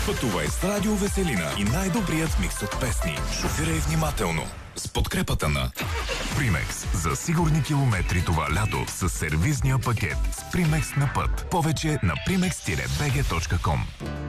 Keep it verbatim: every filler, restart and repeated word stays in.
Пътувай с Радио Веселина и най-добрият микс от песни. Шофирай внимателно. С подкрепата на Примекс. За сигурни километри това лято с сервизния пакет с Примекс на път. Повече на примекс бг точка ком.